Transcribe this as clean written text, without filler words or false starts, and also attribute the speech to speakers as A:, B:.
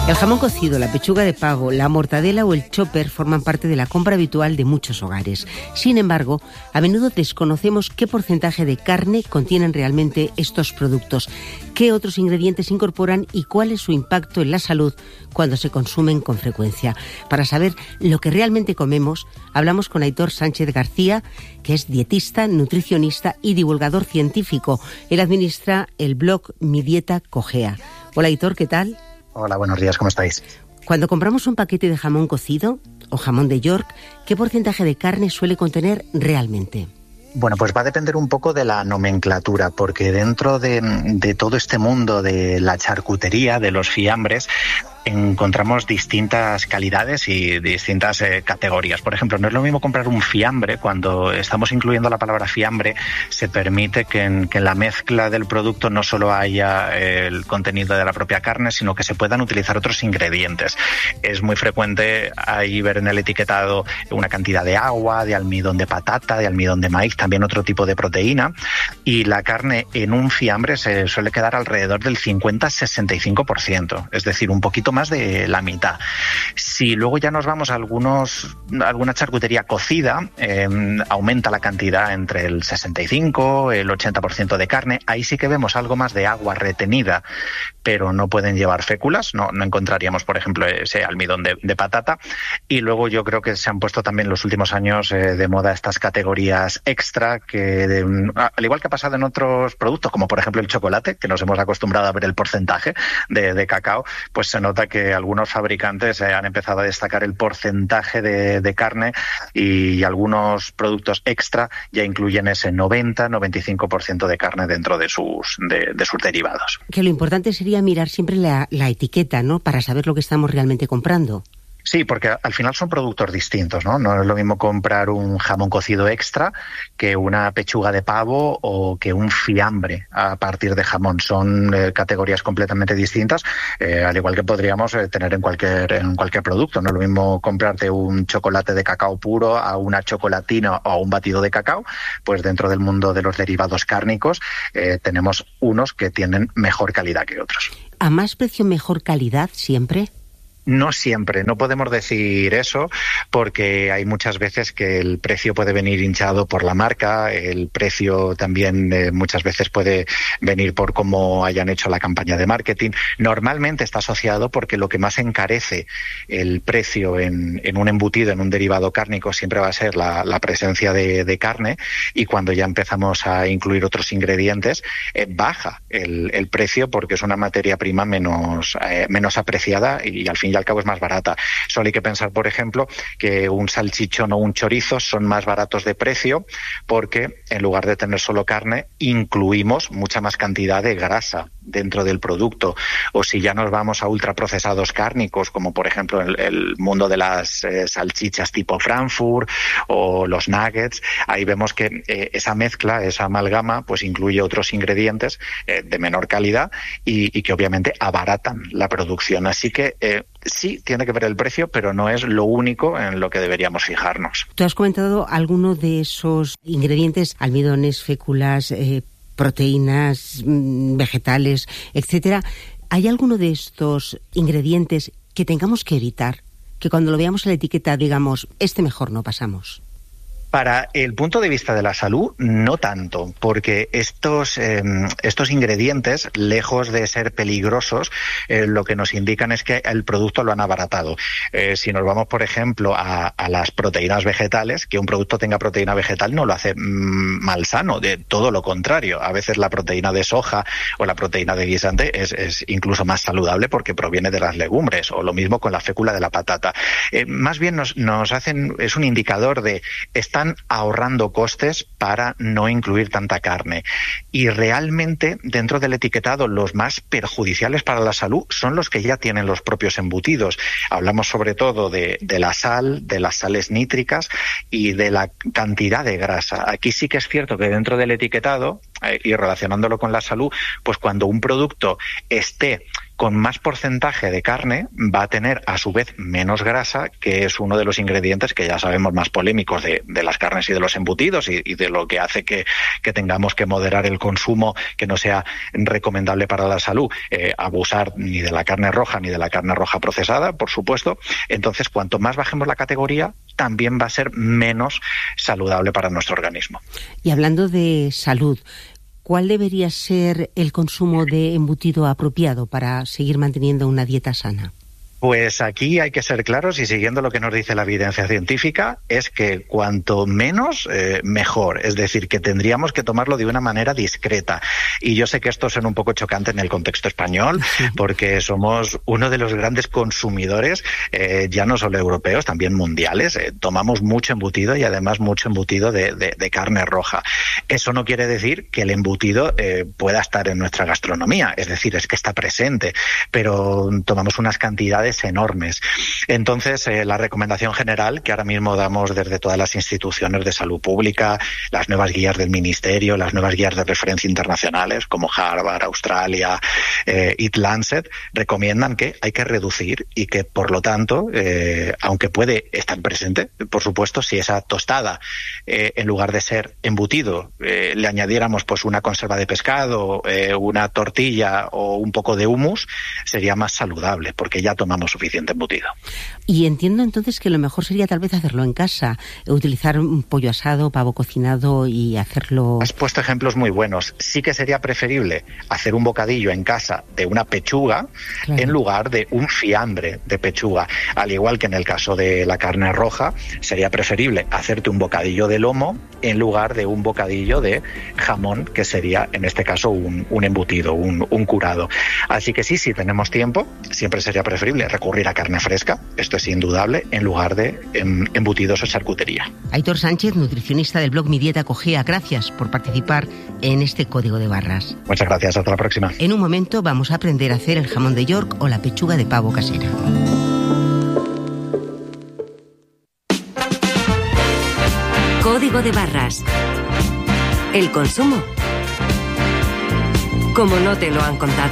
A: El jamón cocido, la pechuga de pavo, la mortadela o el chopper forman parte de la compra habitual de muchos hogares. Sin embargo, a menudo desconocemos qué porcentaje de carne contienen realmente estos productos, qué otros ingredientes incorporan y cuál es su impacto en la salud cuando se consumen con frecuencia. Para saber lo que realmente comemos, hablamos con Aitor Sánchez García, que es dietista, nutricionista y divulgador científico. Él administra el blog Mi Dieta Cogea. Hola Aitor, ¿qué tal?
B: Hola, buenos días, ¿cómo estáis?
A: Cuando compramos un paquete de jamón cocido o jamón de York, ¿qué porcentaje de carne suele contener realmente?
B: Bueno, pues va a depender un poco de la nomenclatura, porque dentro de todo este mundo de la charcutería, de los fiambres, encontramos distintas calidades y distintas categorías. Por ejemplo, no es lo mismo comprar un fiambre. Cuando estamos incluyendo la palabra fiambre, se permite que en la mezcla del producto no solo haya el contenido de la propia carne, sino que se puedan utilizar otros ingredientes. Es muy frecuente ahí ver en el etiquetado una cantidad de agua, de almidón de patata, de almidón de maíz, también otro tipo de proteína, y la carne en un fiambre se suele quedar alrededor del 50-65%, es decir, un poquito más de la mitad. Si luego ya nos vamos a alguna charcutería cocida, aumenta la cantidad entre el 65 y el 80% de carne. Ahí sí que vemos algo más de agua retenida, pero no pueden llevar féculas. No encontraríamos, por ejemplo, ese almidón de patata. Y luego yo creo que se han puesto también en los últimos años de moda estas categorías extra, que al igual que ha pasado en otros productos, como por ejemplo el chocolate, que nos hemos acostumbrado a ver el porcentaje de cacao, pues se nota que algunos fabricantes han empezado a destacar el porcentaje de carne, y algunos productos extra ya incluyen ese 90-95% de carne dentro de sus derivados.
A: Que lo importante sería mirar siempre la etiqueta, ¿no?, para saber lo que estamos realmente comprando.
B: Sí, porque al final son productos distintos, ¿no? No es lo mismo comprar un jamón cocido extra que una pechuga de pavo o que un fiambre a partir de jamón. Son categorías completamente distintas, al igual que podríamos tener en cualquier producto. No es lo mismo comprarte un chocolate de cacao puro a una chocolatina o a un batido de cacao. Pues dentro del mundo de los derivados cárnicos tenemos unos que tienen mejor calidad que otros.
A: ¿A más precio, mejor calidad siempre?
B: No siempre, no podemos decir eso, porque hay muchas veces que el precio puede venir hinchado por la marca, el precio también muchas veces puede venir por cómo hayan hecho la campaña de marketing. Normalmente está asociado porque lo que más encarece el precio en un embutido, en un derivado cárnico, siempre va a ser la presencia de carne, y cuando ya empezamos a incluir otros ingredientes, baja el precio porque es una materia prima menos apreciada y al fin y al cabo es más barata. Solo hay que pensar, por ejemplo, que un salchichón o un chorizo son más baratos de precio porque en lugar de tener solo carne, incluimos mucha más cantidad de grasa dentro del producto. O si ya nos vamos a ultraprocesados cárnicos, como por ejemplo el mundo de las salchichas tipo Frankfurt o los nuggets, ahí vemos que esa mezcla, esa amalgama, pues incluye otros ingredientes de menor calidad y que obviamente abaratan la producción. Así que sí, tiene que ver el precio, pero no es lo único en lo que deberíamos fijarnos.
A: Tú has comentado algunos de esos ingredientes, almidones, féculas, proteínas, vegetales, etcétera. ¿Hay alguno de estos ingredientes que tengamos que evitar? Que cuando lo veamos en la etiqueta digamos, este mejor no pasamos.
B: Para el punto de vista de la salud, no tanto, porque estos ingredientes, lejos de ser peligrosos, lo que nos indican es que el producto lo han abaratado. Si nos vamos, por ejemplo, a las proteínas vegetales, que un producto tenga proteína vegetal no lo hace malsano, de todo lo contrario. A veces la proteína de soja o la proteína de guisante es incluso más saludable porque proviene de las legumbres, o lo mismo con la fécula de la patata. Más bien nos hacen, es un indicador de están ahorrando costes para no incluir tanta carne. Y realmente, dentro del etiquetado, los más perjudiciales para la salud son los que ya tienen los propios embutidos. Hablamos sobre todo de la sal, de las sales nítricas y de la cantidad de grasa. Aquí sí que es cierto que dentro del etiquetado y relacionándolo con la salud, pues cuando un producto esté con más porcentaje de carne, va a tener a su vez menos grasa, que es uno de los ingredientes que ya sabemos más polémicos de las carnes y de los embutidos y de lo que hace que tengamos que moderar el consumo, que no sea recomendable para la salud, abusar ni de la carne roja ni de la carne roja procesada, por supuesto. Entonces, cuanto más bajemos la categoría, también va a ser menos saludable para nuestro organismo.
A: Y hablando de salud, ¿cuál debería ser el consumo de embutido apropiado para seguir manteniendo una dieta sana?
B: Pues aquí hay que ser claros y siguiendo lo que nos dice la evidencia científica, es que cuanto menos, mejor. Es decir, que tendríamos que tomarlo de una manera discreta. Y yo sé que esto suena un poco chocante en el contexto español, porque somos uno de los grandes consumidores, ya no solo europeos, también mundiales. Tomamos mucho embutido y además mucho embutido de carne roja. Eso no quiere decir que el embutido pueda estar en nuestra gastronomía. Es decir, es que está presente, pero tomamos unas cantidades enormes. Entonces, la recomendación general que ahora mismo damos desde todas las instituciones de salud pública, las nuevas guías del Ministerio, las nuevas guías de referencia internacionales como Harvard, Australia, Eat Lancet, recomiendan que hay que reducir y que, por lo tanto, aunque puede estar presente, por supuesto, si esa tostada, en lugar de ser embutido, le añadiéramos pues una conserva de pescado, una tortilla o un poco de hummus, sería más saludable, porque ya tomamos suficiente embutido.
A: Y entiendo entonces que lo mejor sería tal vez hacerlo en casa, utilizar un pollo asado, pavo cocinado y hacerlo...
B: Has puesto ejemplos muy buenos. Sí que sería preferible hacer un bocadillo en casa de una pechuga, claro, en lugar de un fiambre de pechuga. Al igual que en el caso de la carne roja, sería preferible hacerte un bocadillo de lomo en lugar de un bocadillo de jamón, que sería en este caso un embutido, un curado. Así que sí, si tenemos tiempo, siempre sería preferible recurrir a carne fresca, esto es indudable, en lugar de embutidos o charcutería.
A: Aitor Sánchez, nutricionista del blog Mi Dieta Cogea, gracias por participar en este código de barras.
B: Muchas gracias, hasta la próxima.
A: En un momento vamos a aprender a hacer el jamón de York o la pechuga de pavo casera.
C: Código de barras. El consumo, como no te lo han contado.